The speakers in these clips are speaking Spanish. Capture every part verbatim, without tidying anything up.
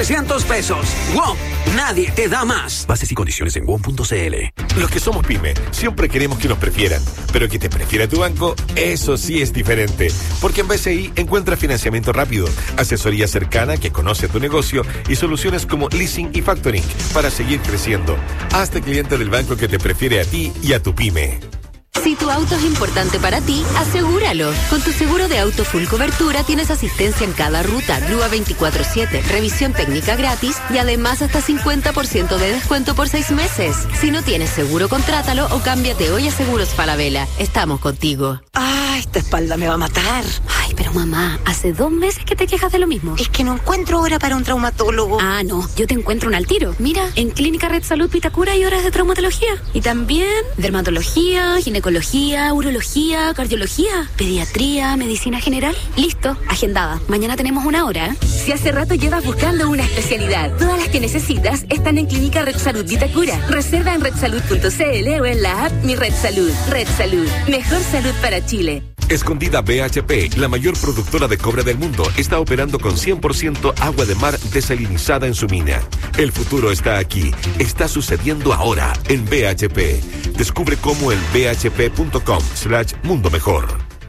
novecientos pesos. WOM, nadie te da más. Bases y condiciones en W O M punto C L. Los que somos pyme, siempre queremos que nos prefieran. Pero que te prefiera tu banco, eso sí es diferente. Porque en B C I encuentra financiamiento rápido, asesoría cercana que conoce tu negocio y soluciones como leasing y factoring para seguir creciendo. Hazte cliente del banco que te prefiere a ti y a tu pyme. Si tu auto es importante para ti, asegúralo. Con tu seguro de auto full cobertura tienes asistencia en cada ruta, grúa veinticuatro siete, revisión técnica gratis y además hasta cincuenta por ciento de descuento por seis meses. Si no tienes seguro, contrátalo o cámbiate hoy a Seguros Falabella. Estamos contigo. ¡Ay, esta espalda me va a matar! Ay, pero mamá, hace dos meses que te quejas de lo mismo. Es que no encuentro hora para un traumatólogo. Ah, no, yo te encuentro un al tiro. Mira, en Clínica Red Salud Vitacura hay horas de traumatología. Y también dermatología, ginecología, urología, cardiología, pediatría, medicina general. Listo, agendada. Mañana tenemos una hora. Si hace rato llevas buscando una especialidad, todas las que necesitas están en Clínica Red Salud Vitacura. Reserva en red salud punto c l o en la app Mi Red Salud. Red Salud, mejor salud para Chile. Escondida B H P, la mayor productora de cobre del mundo, está operando con cien por ciento agua de mar desalinizada en su mina. El futuro está aquí. Está sucediendo ahora en B H P. Descubre cómo en b h p punto com slash mundo mejor.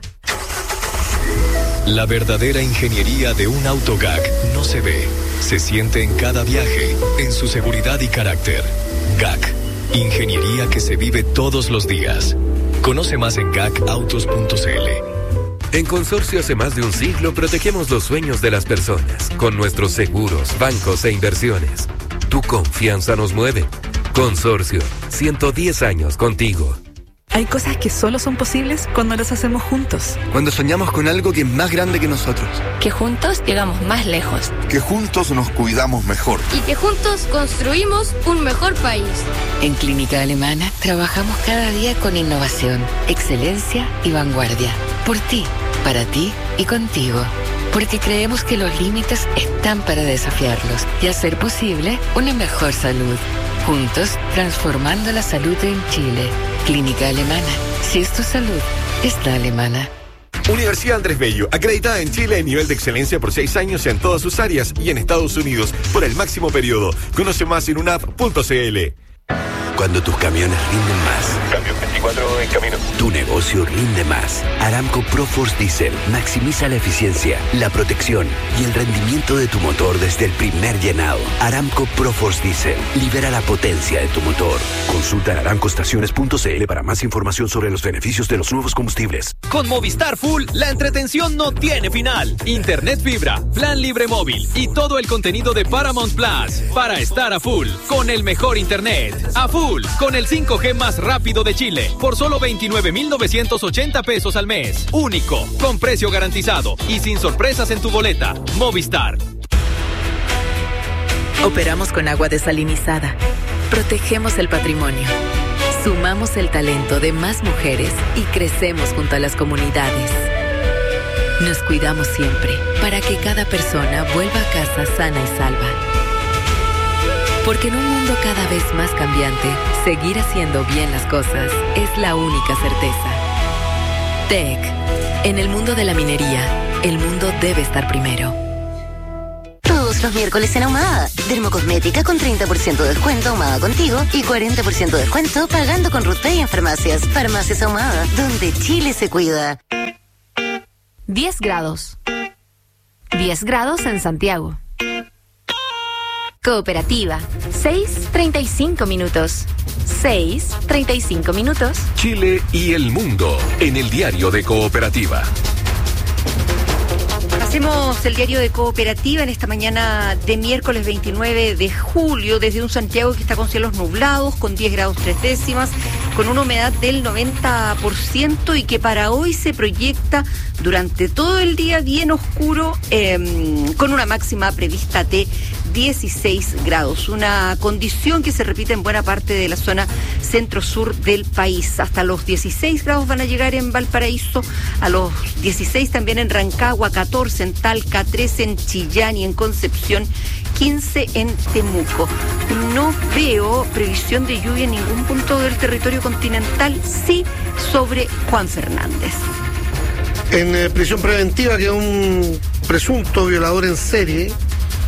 La verdadera ingeniería de un auto G A C no se ve, se siente en cada viaje, en su seguridad y carácter. G A C, ingeniería que se vive todos los días. Conoce más en gac autos punto c l. En Consorcio hace más de un siglo protegemos los sueños de las personas con nuestros seguros, bancos e inversiones. Tu confianza nos mueve. Consorcio, ciento diez años contigo. Hay cosas que solo son posibles cuando las hacemos juntos. Cuando soñamos con algo que es más grande que nosotros. Que juntos llegamos más lejos. Que juntos nos cuidamos mejor. Y que juntos construimos un mejor país. En Clínica Alemana trabajamos cada día con innovación, excelencia y vanguardia. Por ti, para ti y contigo. Porque creemos que los límites están para desafiarlos y hacer posible una mejor salud. Juntos, transformando la salud en Chile. Clínica Alemana. Si es tu salud, es la alemana. Universidad Andrés Bello, acreditada en Chile en nivel de excelencia por seis años en todas sus áreas y en Estados Unidos por el máximo periodo. Conoce más en unap punto c l. Cuando tus camiones rinden más. Cambio veinticuatro en camino. Tu negocio rinde más. Aramco ProForce Diesel maximiza la eficiencia, la protección y el rendimiento de tu motor desde el primer llenado. Aramco ProForce Diesel libera la potencia de tu motor. Consulta en aramco estaciones punto c l para más información sobre los beneficios de los nuevos combustibles. Con Movistar Full, la entretención no tiene final. Internet fibra, plan libre móvil y todo el contenido de Paramount Plus para estar a full con el mejor internet. A full con el cinco G más rápido de Chile por solo veintinueve mil novecientos ochenta pesos al mes. Único, con precio garantizado y sin sorpresas en tu boleta. Movistar. Operamos con agua desalinizada. Protegemos el patrimonio. Sumamos el talento de más mujeres y crecemos junto a las comunidades. Nos cuidamos siempre para que cada persona vuelva a casa sana y salva. Porque en un mundo cada vez más cambiante, seguir haciendo bien las cosas es la única certeza. T E C. En el mundo de la minería, el mundo debe estar primero. Todos los miércoles en Ahumada. Dermocosmética con treinta por ciento de descuento Ahumada Contigo y cuarenta por ciento de descuento pagando con RutPay en farmacias. Farmacias Ahumada, donde Chile se cuida. diez grados. diez grados en Santiago. Cooperativa, seis treinta y cinco minutos. seis treinta y cinco minutos. Chile y el mundo en el diario de Cooperativa. Hacemos el diario de Cooperativa en esta mañana de miércoles veintinueve de julio desde un Santiago que está con cielos nublados, con diez grados tres décimas, con una humedad del noventa por ciento y que para hoy se proyecta durante todo el día bien oscuro, eh, con una máxima prevista de dieciséis grados, una condición que se repite en buena parte de la zona centro-sur del país. Hasta los dieciséis grados van a llegar en Valparaíso, a los dieciséis también en Rancagua, catorce en Talca, trece en Chillán y en Concepción, quince en Temuco. No veo previsión de lluvia en ningún punto del territorio continental, sí sobre Juan Fernández. En eh, prisión preventiva queda un presunto violador en serie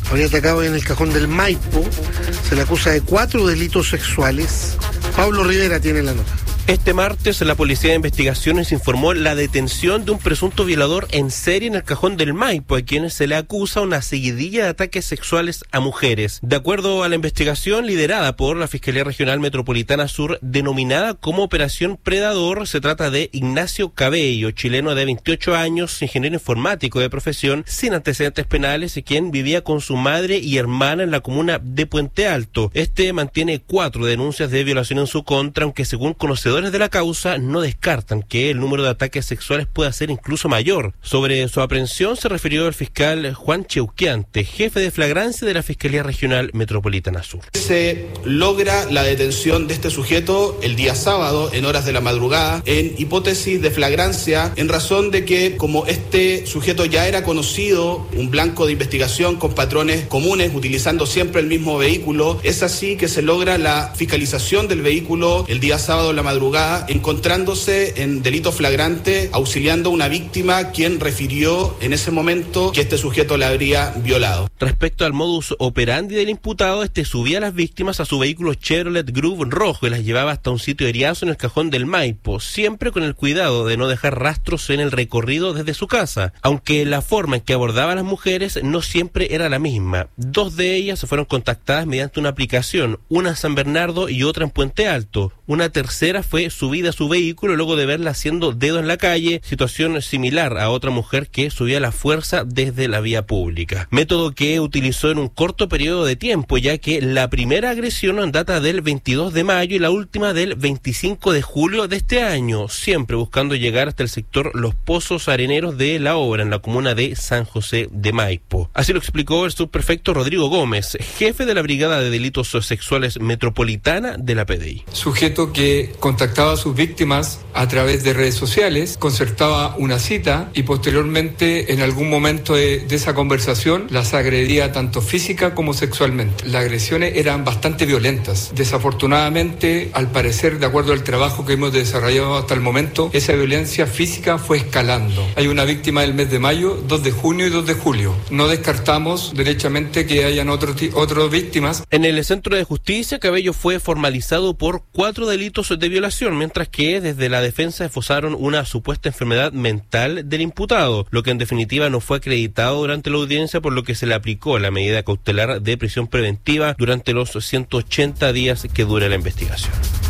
habría atacado en el Cajón del Maipo. Se le acusa de cuatro delitos sexuales. Pablo Rivera tiene la nota. Este martes, la Policía de Investigaciones informó la detención de un presunto violador en serie en el Cajón del Maipo, a quienes se le acusa una seguidilla de ataques sexuales a mujeres. De acuerdo a la investigación liderada por la Fiscalía Regional Metropolitana Sur, denominada como Operación Predador, se trata de Ignacio Cabello, chileno de veintiocho años, ingeniero informático de profesión, sin antecedentes penales, y quien vivía con su madre y hermana en la comuna de Puente Alto. Este mantiene cuatro denuncias de violación en su contra, aunque según conocedores de la causa no descartan que el número de ataques sexuales pueda ser incluso mayor. Sobre su aprehensión se refirió el fiscal Juan Cheuquiante, jefe de flagrancia de la Fiscalía Regional Metropolitana Sur. Se logra la detención de este sujeto el día sábado en horas de la madrugada en hipótesis de flagrancia, en razón de que como este sujeto ya era conocido, un blanco de investigación con patrones comunes, utilizando siempre el mismo vehículo, es así que se logra la fiscalización del vehículo el día sábado en la madrugada, encontrándose en delito flagrante, auxiliando a una víctima quien refirió en ese momento que este sujeto la habría violado. Respecto al modus operandi del imputado, este subía a las víctimas a su vehículo Chevrolet Groove rojo y las llevaba hasta un sitio eriazo en el Cajón del Maipo, siempre con el cuidado de no dejar rastros en el recorrido desde su casa, aunque la forma en que abordaba a las mujeres no siempre era la misma. Dos de ellas fueron contactadas mediante una aplicación, una en San Bernardo y otra en Puente Alto. Una tercera fue subida a su vehículo luego de verla haciendo dedo en la calle, situación similar a otra mujer que subía a la fuerza desde la vía pública. Método que utilizó en un corto periodo de tiempo, ya que la primera agresión data del veintidós de mayo y la última del veinticinco de julio de este año, siempre buscando llegar hasta el sector Los Pozos Areneros de La Obra, en la comuna de San José de Maipo. Así lo explicó el subprefecto Rodrigo Gómez, jefe de la Brigada de Delitos Sexuales Metropolitana de la P D I. Sujeto que contactaba a sus víctimas a través de redes sociales, concertaba una cita y posteriormente en algún momento de, de esa conversación las agredía tanto física como sexualmente. Las agresiones eran bastante violentas. Desafortunadamente, al parecer, de acuerdo al trabajo que hemos desarrollado hasta el momento, esa violencia física fue escalando. Hay una víctima del mes de mayo, dos de junio y dos de julio. No descartamos derechamente que hayan otras otras víctimas. En el Centro de Justicia, Cabello fue formalizado por cuatro delitos de violación, mientras que desde la defensa esbozaron una supuesta enfermedad mental del imputado, lo que en definitiva no fue acreditado durante la audiencia, por lo que se le aplicó la medida cautelar de prisión preventiva durante los ciento ochenta días que dure la investigación.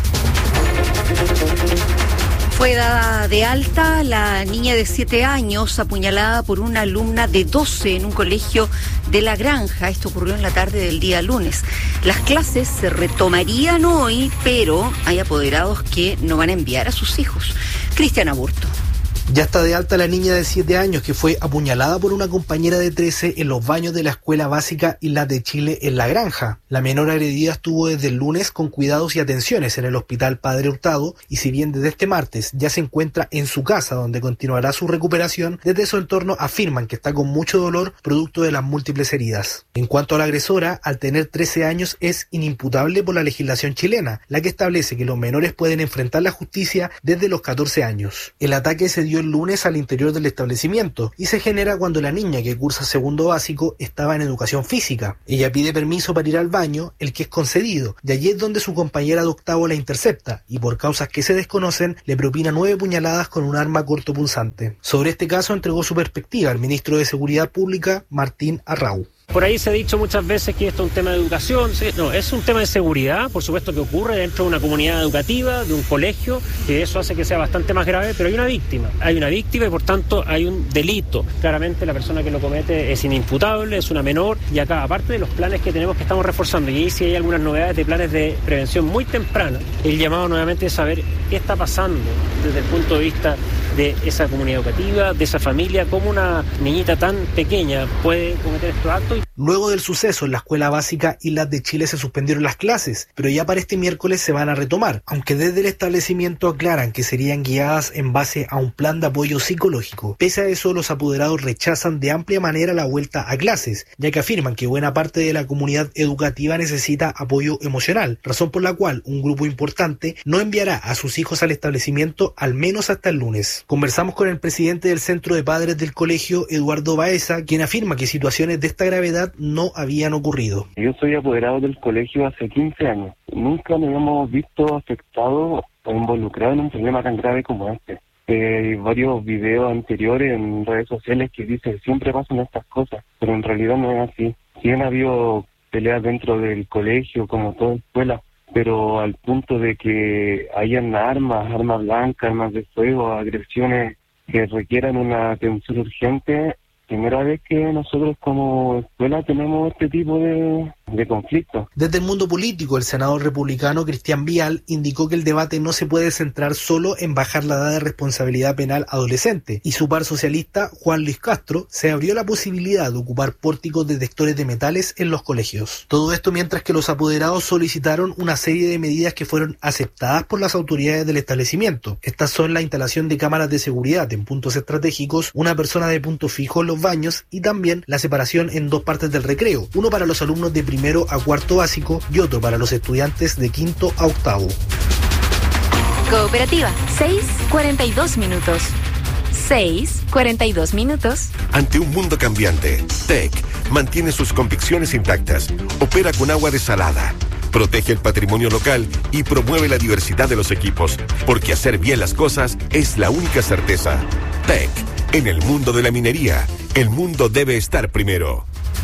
Fue dada de alta la niña de siete años apuñalada por una alumna de doce en un colegio de La Granja. Esto ocurrió en la tarde del día lunes. Las clases se retomarían hoy, pero hay apoderados que no van a enviar a sus hijos. Cristian Aburto. Ya está de alta la niña de siete años que fue apuñalada por una compañera de trece en los baños de la Escuela Básica Islas de Chile en La Granja. La menor agredida estuvo desde el lunes con cuidados y atenciones en el Hospital Padre Hurtado, y si bien desde este martes ya se encuentra en su casa donde continuará su recuperación, desde su entorno afirman que está con mucho dolor producto de las múltiples heridas. En cuanto a la agresora, al tener trece años es inimputable por la legislación chilena, la que establece que los menores pueden enfrentar la justicia desde los catorce años. El ataque se dio el lunes al interior del establecimiento y se genera cuando la niña, que cursa segundo básico, estaba en educación física. Ella pide permiso para ir al baño, el que es concedido, y allí es donde su compañera de octavo la intercepta y por causas que se desconocen le propina nueve puñaladas con un arma cortopunzante. Sobre este caso entregó su perspectiva el ministro de Seguridad Pública, Martín Arrau. Por ahí se ha dicho muchas veces que esto es un tema de educación. No, es un tema de seguridad, por supuesto, que ocurre dentro de una comunidad educativa, de un colegio, que eso hace que sea bastante más grave, pero hay una víctima. Hay una víctima y por tanto hay un delito. Claramente la persona que lo comete es inimputable, es una menor, y acá, aparte de los planes que tenemos que estamos reforzando, y ahí sí hay algunas novedades de planes de prevención muy temprana, el llamado nuevamente es saber qué está pasando desde el punto de vista de esa comunidad educativa, de esa familia, cómo una niñita tan pequeña puede cometer estos actos. Luego del suceso en la Escuela Básica Islas de Chile se suspendieron las clases, pero ya para este miércoles se van a retomar, aunque desde el establecimiento aclaran que serían guiadas en base a un plan de apoyo psicológico. Pese a eso, los apoderados rechazan de amplia manera la vuelta a clases, ya que afirman que buena parte de la comunidad educativa necesita apoyo emocional, razón por la cual un grupo importante no enviará a sus hijos al establecimiento al menos hasta el lunes. Conversamos con el presidente del Centro de Padres del Colegio, Eduardo Baeza, quien afirma que situaciones de esta gravedad seguridad no habían ocurrido. Yo soy apoderado del colegio hace quince años. Nunca nos hemos visto afectados o involucrados en un problema tan grave como este. Eh, hay varios videos anteriores en redes sociales que dicen siempre pasan estas cosas, pero en realidad no es así. Sí han habido peleas dentro del colegio, como toda escuela, pero al punto de que hayan armas, armas blancas, armas de fuego, agresiones que requieran una atención urgente, primera vez que nosotros como escuela tenemos este tipo de, de conflictos. Desde el mundo político, el senador republicano Cristian Vial indicó que el debate no se puede centrar solo en bajar la edad de responsabilidad penal adolescente, y su par socialista, Juan Luis Castro, se abrió la posibilidad de ocupar pórticos detectores de metales en los colegios. Todo esto mientras que los apoderados solicitaron una serie de medidas que fueron aceptadas por las autoridades del establecimiento. Estas son la instalación de cámaras de seguridad en puntos estratégicos, una persona de punto fijo en los baños y también la separación en dos partes del recreo, uno para los alumnos de primero a cuarto básico y otro para los estudiantes de quinto a octavo. Cooperativa, seis cuarenta y dos minutos. seis cuarenta y dos minutos. Ante un mundo cambiante, T E C mantiene sus convicciones intactas, opera con agua desalada, protege el patrimonio local y promueve la diversidad de los equipos, porque hacer bien las cosas es la única certeza. T E C. En el mundo de la minería, el mundo debe estar primero.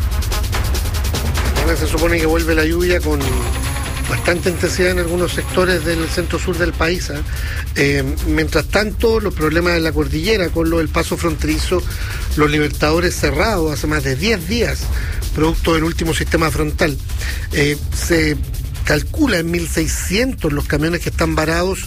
Ahora se supone que vuelve la lluvia con bastante intensidad en algunos sectores del centro-sur del país. ¿eh? Eh, mientras tanto, los problemas de la cordillera con lo del paso fronterizo, los Libertadores cerrados hace más de diez días, producto del último sistema frontal. Eh, se calcula en mil seiscientos los camiones que están varados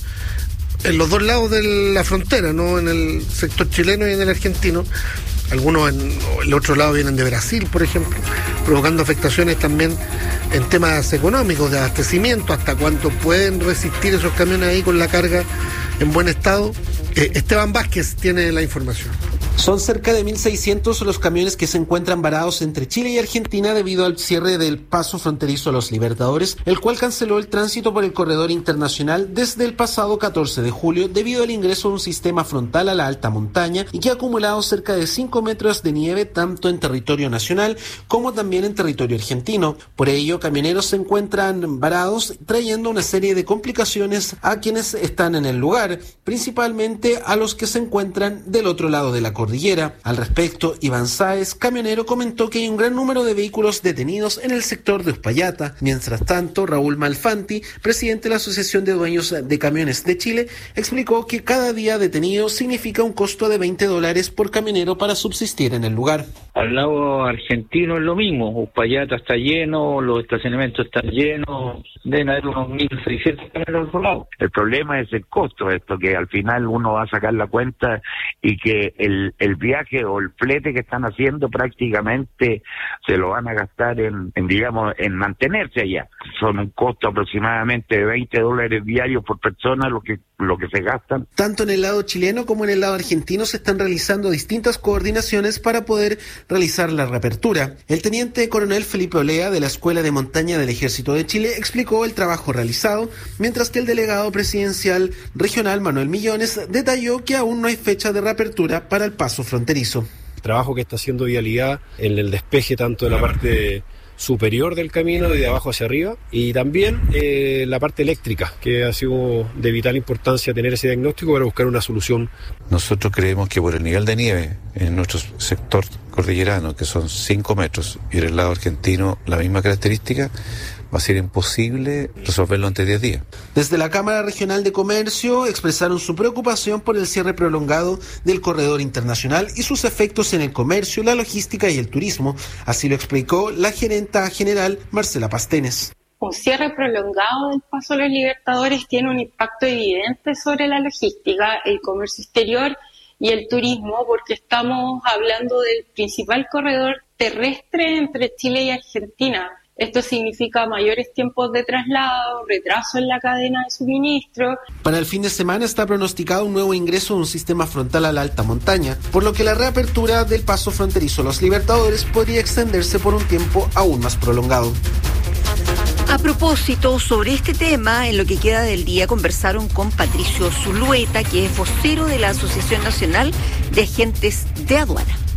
en los dos lados de la frontera, ¿no? En el sector chileno y en el argentino. Algunos en el otro lado vienen de Brasil, por ejemplo, provocando afectaciones también en temas económicos, de abastecimiento, hasta cuánto pueden resistir esos camiones ahí con la carga en buen estado. Eh, Esteban Vázquez tiene la información. Son cerca de mil seiscientos los camiones que se encuentran varados entre Chile y Argentina debido al cierre del paso fronterizo a los Libertadores, el cual canceló el tránsito por el corredor internacional desde el pasado catorce de julio debido al ingreso de un sistema frontal a la alta montaña y que ha acumulado cerca de cinco metros de nieve tanto en territorio nacional como también en territorio argentino. Por ello, camioneros se encuentran varados, trayendo una serie de complicaciones a quienes están en el lugar, principalmente a los que se encuentran del otro lado de la cordillera. Al respecto, Iván Sáez, camionero, comentó que hay un gran número de vehículos detenidos en el sector de Uspallata. Mientras tanto, Raúl Malfanti, presidente de la Asociación de Dueños de Camiones de Chile, explicó que cada día detenido significa un costo de veinte dólares por camionero para subsistir en el lugar. Al lado argentino es lo mismo, Uspallata está lleno, los estacionamientos están llenos, deben haber unos mil seiscientos camioneros al otro lado. El problema es el costo, esto que al final uno va a sacar la cuenta y que el, el viaje o el flete que están haciendo prácticamente se lo van a gastar en, en digamos, en mantenerse allá. Son un costo aproximadamente de veinte dólares diarios por persona lo que, lo que se gastan. Tanto en el lado chileno como en el lado argentino se están realizando distintas coordinaciones para poder realizar la reapertura. El teniente coronel Felipe Olea de la Escuela de Montaña del Ejército de Chile explicó el trabajo realizado, mientras que el delegado presidencial regional Manuel Millones detalló que aún no hay fecha de reapertura para el paso fronterizo. El trabajo que está haciendo Vialidad en el despeje tanto de la parte superior del camino y de abajo hacia arriba, y también eh, la parte eléctrica, que ha sido de vital importancia tener ese diagnóstico para buscar una solución. Nosotros creemos que por el nivel de nieve en nuestro sector cordillerano, que son cinco metros, y en el lado argentino la misma característica, va a ser imposible resolverlo antes de diez días. Desde la Cámara Regional de Comercio expresaron su preocupación por el cierre prolongado del corredor internacional y sus efectos en el comercio, la logística y el turismo. Así lo explicó la gerenta general Marcela Pastenes. Un cierre prolongado del paso a los Libertadores tiene un impacto evidente sobre la logística, el comercio exterior y el turismo, porque estamos hablando del principal corredor terrestre entre Chile y Argentina. Esto significa mayores tiempos de traslado, retraso en la cadena de suministro. Para el fin de semana está pronosticado un nuevo ingreso de un sistema frontal a la alta montaña, por lo que la reapertura del paso fronterizo a los Libertadores podría extenderse por un tiempo aún más prolongado. A propósito, sobre este tema, en lo que queda del día conversaron con Patricio Zulueta, que es vocero de la Asociación Nacional de Agentes de Aduana.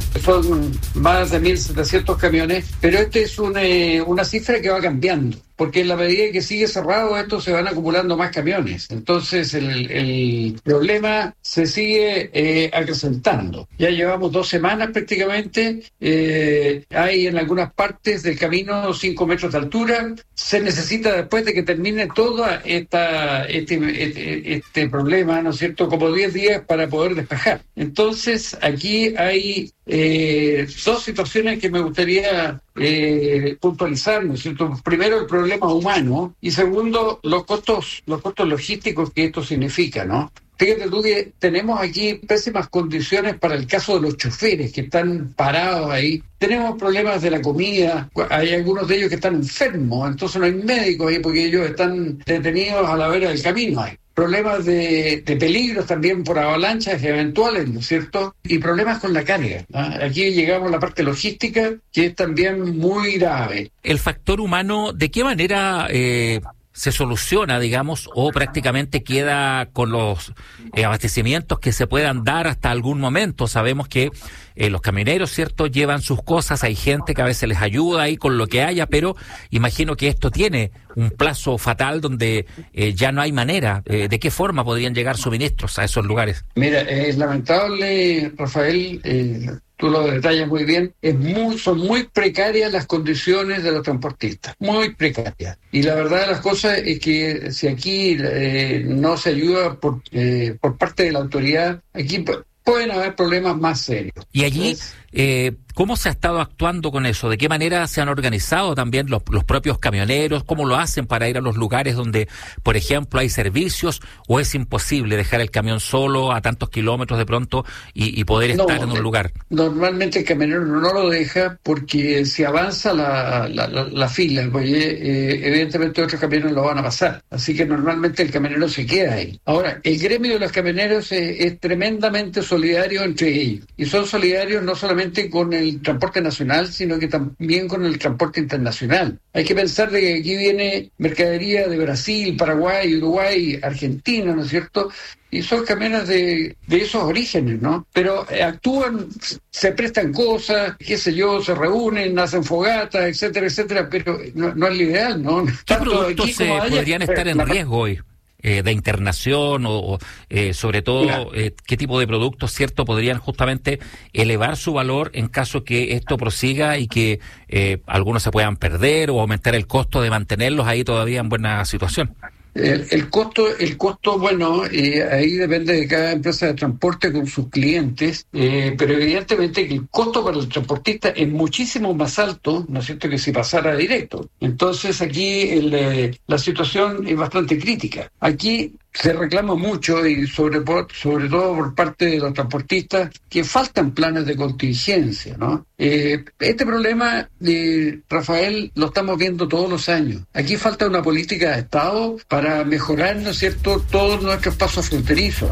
son más de mil setecientos camiones, pero esta es una, una cifra que va cambiando, porque en la medida que sigue cerrado esto se van acumulando más camiones. Entonces el, el problema se sigue eh, acrecentando. Ya llevamos dos semanas prácticamente, eh, hay en algunas partes del camino cinco metros de altura. Se necesita, después de que termine todo esta, este, este, este problema, ¿no es cierto?, como diez días para poder despejar. Entonces aquí hay eh, dos situaciones que me gustaría eh, puntualizar, ¿no es cierto? Primero, el problema humano, y segundo, los costos, los costos logísticos que esto significa, ¿no? Fíjate tú que tenemos aquí pésimas condiciones para el caso de los choferes que están parados ahí. Tenemos problemas de la comida, hay algunos de ellos que están enfermos, entonces no hay médicos ahí porque ellos están detenidos a la vera del camino ahí. Problemas de, de peligros también por avalanchas eventuales, ¿no es cierto? Y problemas con la carga, ¿no? Aquí llegamos a la parte logística, que es también muy grave. El factor humano, ¿de qué manera eh, se soluciona, digamos, o prácticamente queda con los eh, abastecimientos que se puedan dar hasta algún momento? Sabemos que eh, los camioneros, ¿cierto?, llevan sus cosas, hay gente que a veces les ayuda ahí con lo que haya, pero imagino que esto tiene un plazo fatal donde eh, ya no hay manera. Eh, ¿De qué forma podrían llegar suministros a esos lugares? Mira, es lamentable, Rafael, eh, tú lo detallas muy bien, es muy, son muy precarias las condiciones de los transportistas, muy precarias. Y la verdad de las cosas es que si aquí eh, no se ayuda por, eh, por parte de la autoridad, aquí pueden haber problemas más serios. Y allí, eh, ¿cómo se ha estado actuando con eso? ¿De qué manera se han organizado también los, los propios camioneros? ¿Cómo lo hacen para ir a los lugares donde, por ejemplo, hay servicios? ¿O es imposible dejar el camión solo a tantos kilómetros de pronto y, y poder estar no, en un lugar? Normalmente el camionero no lo deja porque si avanza la, la, la, la fila, pues, eh, evidentemente otros camioneros lo van a pasar. Así que normalmente el camionero se queda ahí. Ahora, el gremio de los camioneros es, es tremendamente solidario entre ellos. Y son solidarios no solamente con el el transporte nacional, sino que también con el transporte internacional. Hay que pensar de que aquí viene mercadería de Brasil, Paraguay, Uruguay, Argentina, ¿no es cierto? Y son camiones de, de esos orígenes, ¿no? Pero eh, actúan, se prestan cosas, qué sé yo, se reúnen, hacen fogatas, etcétera, etcétera, pero no, no es lo ideal, ¿no? ¿Qué Tanto productos se podrían estar en riesgo hoy? Eh, de internación o, o eh, sobre todo claro. eh, qué tipo de productos, cierto, podrían justamente elevar su valor en caso que esto prosiga y que eh, algunos se puedan perder o aumentar el costo de mantenerlos ahí todavía en buena situación. El, el costo, el costo, bueno, eh, ahí depende de cada empresa de transporte con sus clientes, eh, pero evidentemente que el costo para el transportista es muchísimo más alto, ¿no es cierto?, que si pasara directo. Entonces aquí el, eh, la situación es bastante crítica. Aquí se reclama mucho, y sobre, sobre todo por parte de los transportistas, que faltan planes de contingencia, ¿no? Eh, este problema, eh, Rafael, lo estamos viendo todos los años. Aquí falta una política de Estado para mejorar, ¿no es cierto?, todos nuestros pasos fronterizos.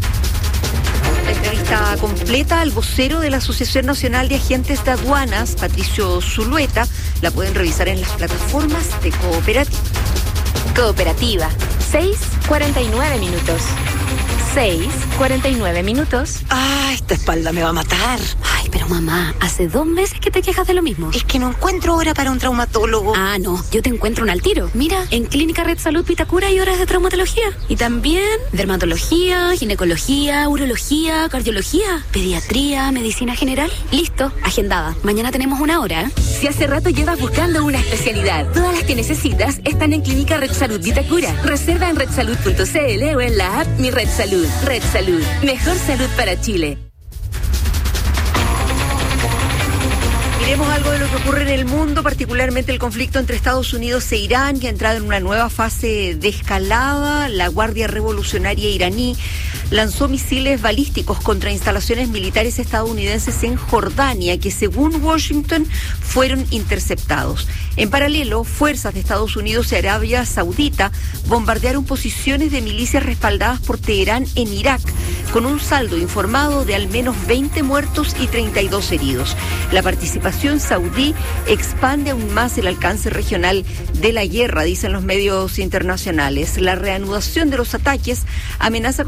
La entrevista completa al vocero de la Asociación Nacional de Agentes de Aduanas, Patricio Zulueta, la pueden revisar en las plataformas de Cooperativa. Cooperativa, seis cuarenta y nueve minutos. seis cuarenta y nueve minutos. Ah, esta espalda me va a matar. Ay, pero mamá, hace dos meses que te quejas de lo mismo. Es que no encuentro hora para un traumatólogo. Ah, no, yo te encuentro un al tiro. Mira, en Clínica Red Salud Vitacura hay horas de traumatología. Y también dermatología, ginecología, urología, cardiología, pediatría, medicina general. Listo, agendada. Mañana tenemos una hora, ¿eh? Si hace rato llevas buscando una especialidad, todas las que necesitas están en Clínica Red Salud Vitacura. Reserva en red salud punto c l o en la app Mi Red Salud. Red Salud, mejor salud para Chile. Miremos algo de lo que ocurre en el mundo, particularmente el conflicto entre Estados Unidos e Irán, que ha entrado en una nueva fase de escalada. La Guardia Revolucionaria iraní lanzó misiles balísticos contra instalaciones militares estadounidenses en Jordania, que según Washington fueron interceptados. En paralelo, fuerzas de Estados Unidos y Arabia Saudita bombardearon posiciones de milicias respaldadas por Teherán en Irak, con un saldo informado de al menos veinte muertos y treinta y dos heridos. La participación saudí expande aún más el alcance regional de la guerra, dicen los medios internacionales. La reanudación de los ataques amenaza con cerrar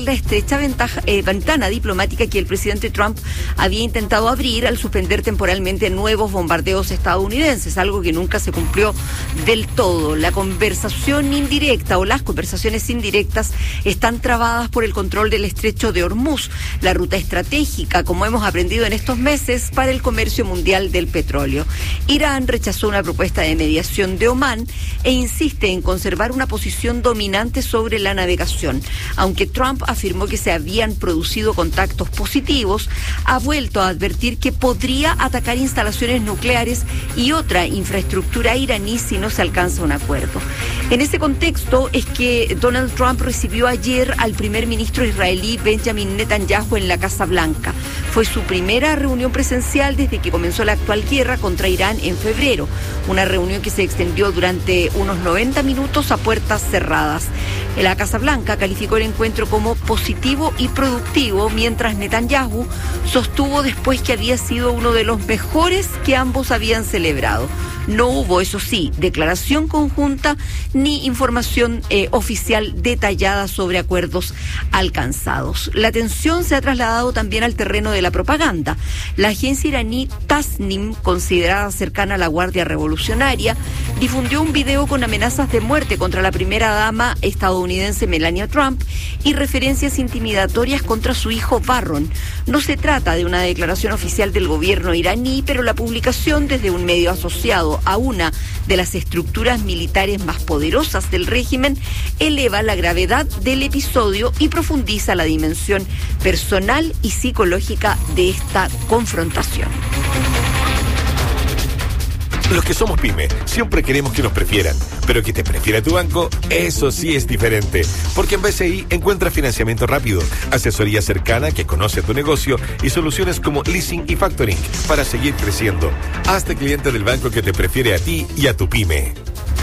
la estrecha ventaja, eh, ventana diplomática que el presidente Trump había intentado abrir al suspender temporalmente nuevos bombardeos estadounidenses, algo que nunca se cumplió del todo. La conversación indirecta o las conversaciones indirectas están trabadas por el control del estrecho de Hormuz, la ruta estratégica, como hemos aprendido en estos meses, para el comercio mundial del petróleo. Irán rechazó una propuesta de mediación de Omán e insiste en conservar una posición dominante sobre la navegación. Aunque Trump afirmó que se habían producido contactos positivos, ha vuelto a advertir que podría atacar instalaciones nucleares y otra infraestructura iraní si no se alcanza un acuerdo. En ese contexto es que Donald Trump recibió ayer al primer ministro israelí Benjamin Netanyahu en la Casa Blanca. Fue su primera reunión presencial desde que comenzó la actual guerra contra Irán en febrero, una reunión que se extendió durante unos noventa minutos a puertas cerradas. La Casa Blanca calificó el encuentro como positivo y productivo, mientras Netanyahu sostuvo después que había sido uno de los mejores que ambos habían celebrado. No hubo, eso sí, declaración conjunta ni información eh, oficial detallada sobre acuerdos alcanzados. La tensión se ha trasladado también al terreno de la propaganda. La agencia iraní Tasnim, considerada cercana a la Guardia Revolucionaria, difundió un video con amenazas de muerte contra la primera dama estadounidense Melania Trump y referencias intimidatorias contra su hijo Barron. No se trata de una declaración oficial del gobierno iraní, pero la publicación desde un medio asociado a una de las estructuras militares más poderosas del régimen eleva la gravedad del episodio y profundiza la dimensión personal y psicológica de esta confrontación. Los que somos pyme siempre queremos que nos prefieran, pero que te prefiera tu banco, eso sí es diferente. Porque en B C I encuentras financiamiento rápido, asesoría cercana que conoce tu negocio y soluciones como leasing y factoring para seguir creciendo. Hazte cliente del banco que te prefiere a ti y a tu pyme.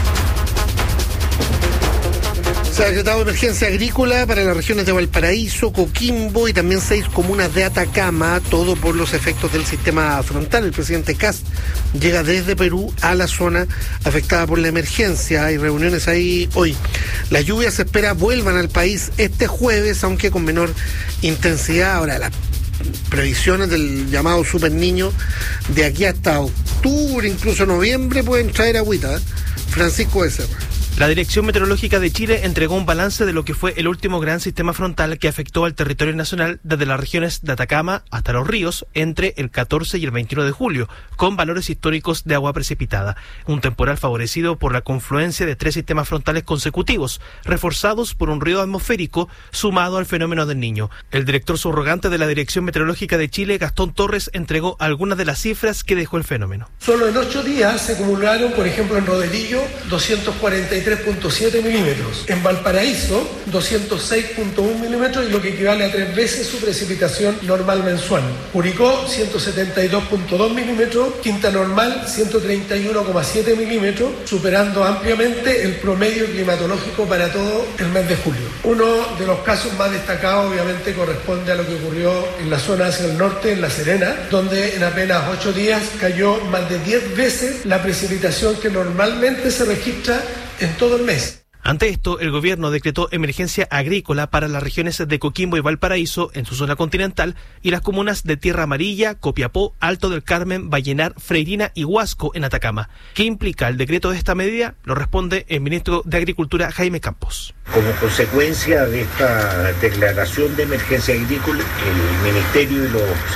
Se ha decretado emergencia agrícola para las regiones de Valparaíso, Coquimbo y también seis comunas de Atacama, todo por los efectos del sistema frontal. El presidente Kast llega desde Perú a la zona afectada por la emergencia. Hay reuniones ahí hoy. Las lluvias se espera vuelvan al país este jueves, aunque con menor intensidad. Ahora, las previsiones del llamado Super Niño de aquí hasta octubre, incluso noviembre, pueden traer agüita. ¿eh? Francisco Becerra. La Dirección Meteorológica de Chile entregó un balance de lo que fue el último gran sistema frontal que afectó al territorio nacional desde las regiones de Atacama hasta Los Ríos entre el catorce y el veintiuno de julio, con valores históricos de agua precipitada. Un temporal favorecido por la confluencia de tres sistemas frontales consecutivos, reforzados por un río atmosférico sumado al fenómeno del Niño. El director subrogante de la Dirección Meteorológica de Chile, Gastón Torres, entregó algunas de las cifras que dejó el fenómeno. Solo en ocho días se acumularon, por ejemplo, en Rodelillo, doscientos cuarenta y tres punto siete milímetros, en Valparaíso doscientos seis punto uno milímetros y lo que equivale a tres veces su precipitación normal mensual. Curicó ciento setenta y dos punto dos milímetros, Quinta Normal ciento treinta y uno coma siete milímetros, superando ampliamente el promedio climatológico para todo el mes de julio. Uno de los casos más destacados obviamente corresponde a lo que ocurrió en la zona hacia el norte, en La Serena, donde en apenas ocho días cayó más de diez veces la precipitación que normalmente se registra en todo el mes. Ante esto, el gobierno decretó emergencia agrícola para las regiones de Coquimbo y Valparaíso en su zona continental y las comunas de Tierra Amarilla, Copiapó, Alto del Carmen, Vallenar, Freirina y Huasco en Atacama. ¿Qué implica el decreto de esta medida? Lo responde el ministro de Agricultura, Jaime Campos. Como consecuencia de esta declaración de emergencia agrícola, el Ministerio y los